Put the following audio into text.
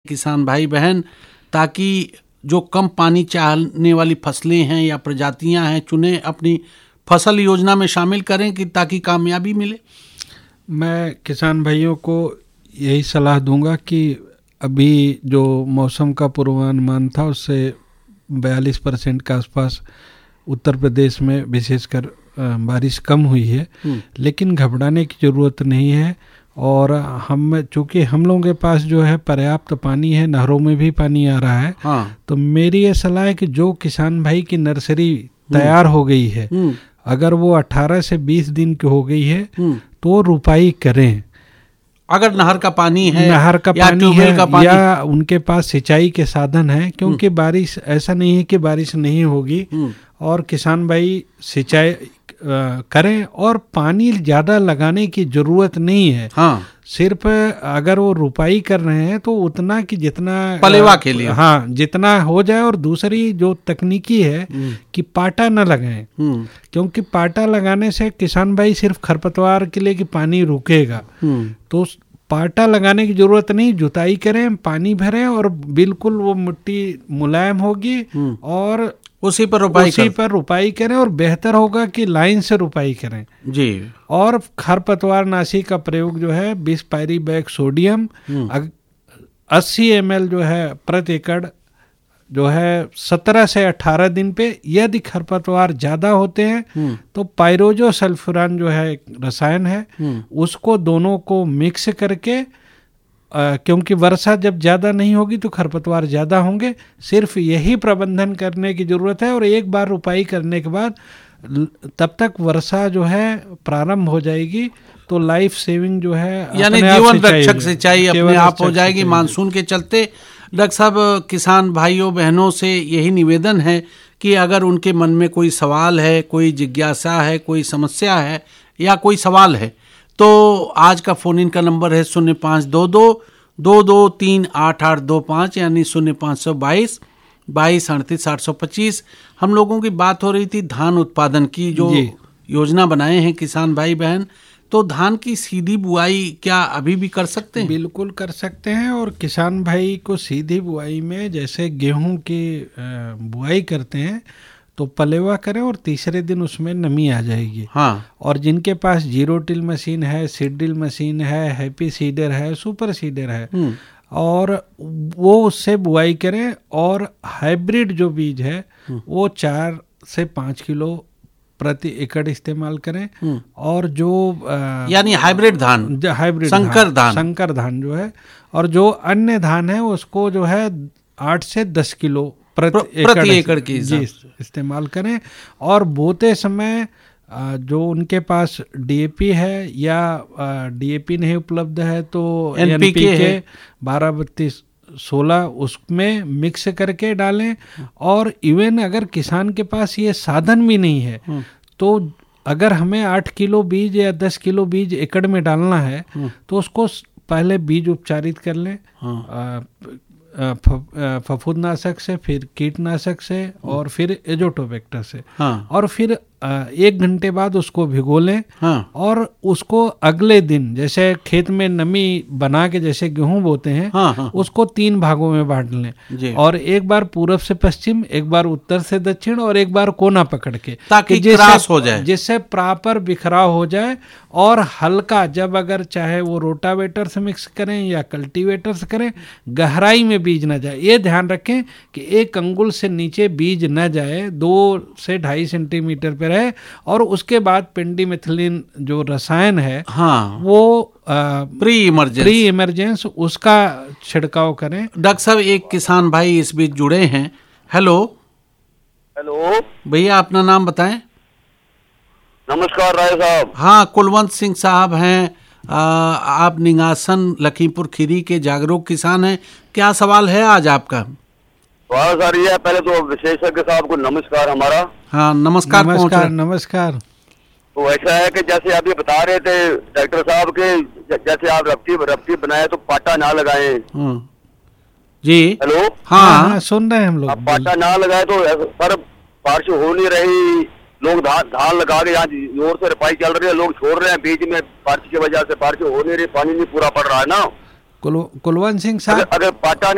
किसान भाई बहन, ताकि जो कम पानी चाहने वाली फसलें हैं या प्रजातियां हैं चुने, अपनी फसल योजना में शामिल करें कि ताकि कामयाबी मिले? मैं किसान भाइयों को यही सलाह दूंगा कि अभी जो मौसम का पूर्वानुमान था उससे 42% के आसपास उत्तर प्रदेश में विशेषकर बारिश कम हुई है, लेकिन घबराने की ज़रूरत नहीं है। और चूँकि हम लोगों के पास जो है पर्याप्त पानी है, नहरों में भी पानी आ रहा है। तो मेरी ये सलाह है कि जो किसान भाई की नर्सरी तैयार हो गई है, अगर वो 18 से 20 दिन की हो गई है तो रुपाई करें। अगर नहर का पानी है, या उनके पास सिंचाई के साधन है, क्योंकि बारिश ऐसा नहीं है कि बारिश नहीं होगी, और किसान भाई सिंचाई करें और पानी ज़्यादा लगाने की ज़रूरत नहीं है। सिर्फ अगर वो रुपाई कर रहे हैं तो उतना कि जितना पलेवा के लिए जितना हो जाए। और दूसरी जो तकनीकी है कि पाटा न लगाएं, क्योंकि पाटा लगाने से किसान भाई सिर्फ खरपतवार के लिए कि पानी रुकेगा, तो पाटा लगाने की जरूरत नहीं। जुताई करें, पानी भरें और बिल्कुल वो मिट्टी मुलायम होगी और उसी पर रुपाई करें। और बेहतर होगा कि लाइन से रुपाई करें जी। और खरपतवार नाशी का प्रयोग जो है 20 पायरी बैग सोडियम 80 ml जो है प्रति एकड़ जो है 17 से 18 दिन पे। यदि खरपतवार ज़्यादा होते हैं तो पायरोजो सल्फ्यूरान जो है एक रसायन है, उसको दोनों को मिक्स करके, क्योंकि वर्षा जब ज़्यादा नहीं होगी तो खरपतवार ज़्यादा होंगे, सिर्फ यही प्रबंधन करने की ज़रूरत है। और एक बार रुपाई करने के बाद तब तक वर्षा जो है प्रारंभ हो जाएगी तो लाइफ सेविंग जो है, यानी जीवन रक्षक सिंचाई अपने आप हो जाएगी मानसून के चलते। डॉक्टर साहब, किसान भाइयों बहनों से यही निवेदन है कि अगर उनके मन में कोई सवाल है, कोई जिज्ञासा है, कोई समस्या है या कोई सवाल है, तो आज का फ़ोन इन का नंबर है 0522-223825 यानी 0522-223825। हम लोगों की बात हो रही थी धान उत्पादन की, जो योजना बनाए हैं किसान भाई बहन, तो धान की सीधी बुआई क्या अभी भी कर सकते हैं? बिल्कुल कर सकते हैं। और किसान भाई को सीधी बुआई में जैसे गेहूं की बुआई करते हैं तो पलेवा करें और तीसरे दिन उसमें नमी आ जाएगी। और जिनके पास जीरो टिल मशीन है, सीड ड्रिल मशीन है, हैप्पी सीडर है, सुपर सीडर है, और वो उससे बुआई करें। और हाइब्रिड जो बीज है वो 4 से 5 किलो प्रति एकड़ इस्तेमाल करें। और जो यानी हाइब्रिड संकर धान जो है, और जो अन्य धान है उसको जो है 8 से 10 किलो प्रति एकड़ की इस्तेमाल करें। और बोते समय जो उनके पास डीएपी है या डीएपी नहीं उपलब्ध है तो एनपीके 12-32-16 उसमें मिक्स करके डालें। और इवन अगर किसान के पास ये साधन भी नहीं है तो अगर हमें 8 किलो बीज या 10 किलो बीज एकड़ में डालना है तो उसको पहले बीज उपचारित कर लें, फफूंदनाशक से, फिर कीटनाशक से, और फिर एजोटोबैक्टर से। और फिर 1 घंटे बाद उसको भिगो लें। और उसको अगले दिन जैसे खेत में नमी बना के जैसे गेहूं बोते हैं उसको 3 भागों में बांट लें। और एक बार पूरब से पश्चिम, एक बार उत्तर से दक्षिण, और एक बार कोना पकड़ के, ताकि क्रॉस हो जाए, जिससे प्रॉपर बिखराव हो जाए। और हल्का, जब अगर चाहे वो रोटावेटर से मिक्स करें या कल्टीवेटर से करें, गहराई में बीज न जाए। ये ध्यान रखें कि 1 अंगुल से नीचे बीज न जाए, 2 से 2.5 सेंटीमीटर पर रहे। और उसके बाद पेंडिमेथिलिन जो रसायन है वो प्री इमरजेंस उसका छिड़काव करें। डॉक्टर साहब, एक किसान भाई इस बीच जुड़े हैं। हेलो भैया, अपना नाम बताएं। नमस्कार राय साहब। हाँ, कुलवंत सिंह साहब हैं। आप निगासन लखीमपुर खीरी के जागरूक किसान हैं। क्या सवाल है आज आपका? सर ये पहले तो विशेषज्ञ साहब को नमस्कार हमारा। हाँ, नमस्कार। तो ऐसा है कि जैसे आप ये बता रहे थे डॉक्टर साहब के, जैसे आप रफ्ती बनाए तो पाटा ना लगाए। जी हेलो, हाँ सुन रहे हैं हम लोग। पाटा ना लगाए तो सर बारिश हो नहीं रही, लोग धान लगा के यहाँ जोर से रोपाई चल रही है, लोग छोड़ रहे हैं बीच में, बारिश की वजह से बारिश हो नहीं रही, पानी नहीं पूरा पड़ रहा है ना। कुलवंत सिंह साहब, अगर पाटा